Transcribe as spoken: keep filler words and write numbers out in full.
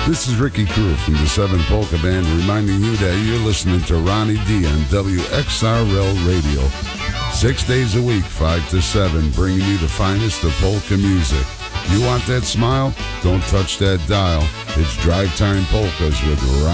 This is Ricky Crew from the Seven Polka Band reminding you that you're listening to Ronnie D on W X R L Radio. Six days a week, five to seven, bringing you the finest of polka music. You want that smile? Don't touch that dial. It's Drive Time Polkas with Ronnie.